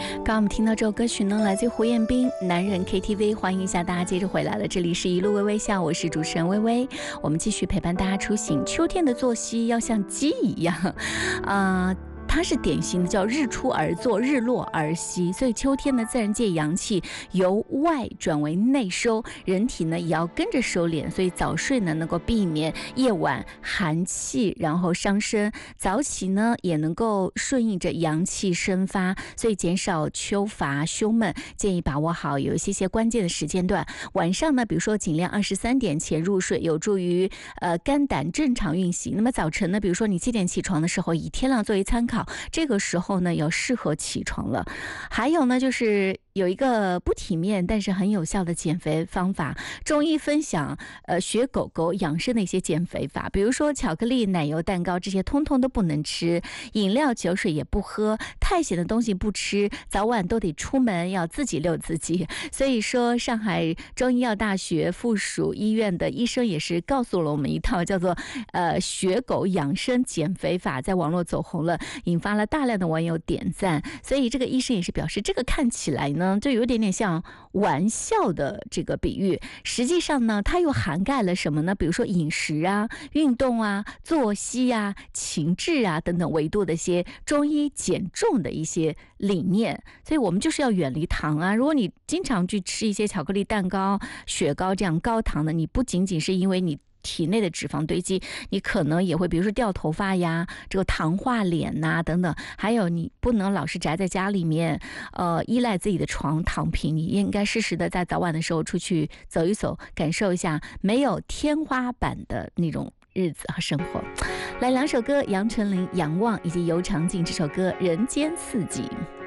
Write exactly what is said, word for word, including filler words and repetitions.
刚刚我们听到这首歌曲呢，来自于胡彦斌《男人 K T V》，欢迎一下大家接着回来了，这里是一路微微笑，我是主持人微微，我们继续陪伴大家出行。秋天的作息要像鸡一样，啊、呃。它是典型的叫日出而作，日落而息，所以秋天的自然界阳气由外转为内收，人体呢也要跟着收敛，所以早睡呢能够避免夜晚寒气然后伤身，早起呢也能够顺应着阳气生发，所以减少秋乏胸闷，建议把握好有一些些关键的时间段。晚上呢比如说尽量二十三点前入睡，有助于呃肝胆正常运行。那么早晨呢比如说你七点起床的时候，以天亮作为参考，这个时候呢要适合起床了。还有呢就是有一个不体面但是很有效的减肥方法，中医分享呃学狗狗养生的一些减肥法，比如说巧克力、奶油、蛋糕这些通通都不能吃，饮料、酒水也不喝，太咸的东西不吃，早晚都得出门，要自己遛自己。所以说上海中医药大学附属医院的医生也是告诉了我们一套叫做呃学狗养生减肥法，在网络走红了，引发了大量的网友点赞。所以这个医生也是表示，这个看起来呢就有点点像玩笑的这个比喻，实际上呢它又涵盖了什么呢？比如说饮食啊、运动啊、作息啊、情志啊等等维度的一些中医减重的一些理念。所以我们就是要远离糖啊，如果你经常去吃一些巧克力蛋糕、雪糕这样高糖的，你不仅仅是因为你体内的脂肪堆积，你可能也会比如说掉头发呀，这个糖化脸呐、啊、等等。还有你不能老是宅在家里面，呃，依赖自己的床躺平，你应该适时的在早晚的时候出去走一走，感受一下没有天花板的那种日子和生活。来两首歌，杨丞琳《仰望》以及尤长靖这首歌《人间四季》。